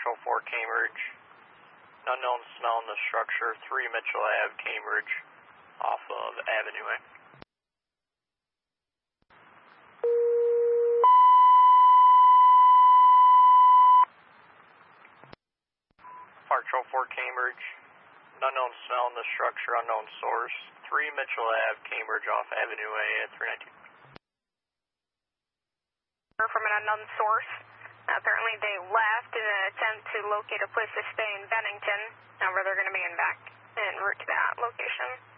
Patrol 4 Cambridge. Unknown smell in the structure, 3 Mitchell Ave, Cambridge, off of Avenue A. Patrol 4 Cambridge. Unknown smell in the structure, unknown source, 3 Mitchell Ave, Cambridge, off Avenue A at 319. From an unknown source. Apparently they left in an attempt to locate a place to stay in Bennington, where they're going to be back en route to that location.